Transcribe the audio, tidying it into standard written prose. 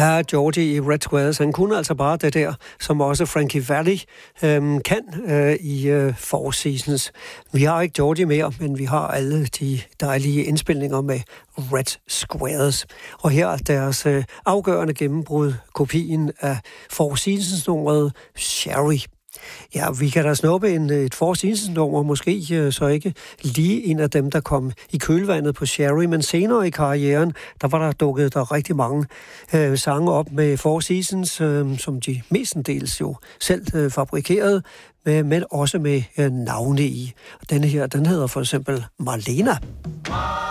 Ja, Georgie i Red Squares, han kunne altså bare det der, som også Frankie Valli kan i Four Seasons. Vi har ikke Georgie mere, men vi har alle de dejlige indspilninger med Red Squares. Og her er deres afgørende gennembrud, kopien af Four Seasons-nummeret Sherry. Ja, vi kan da snuppe et Four Seasons-nummer, måske så ikke lige en af dem, der kom i kølvandet på Sherry, men senere i karrieren, der var der dukket der rigtig mange sange op med Four Seasons, som de mestendels jo selv fabrikerede, men også med navne i. Denne her, den hedder for eksempel Marlena.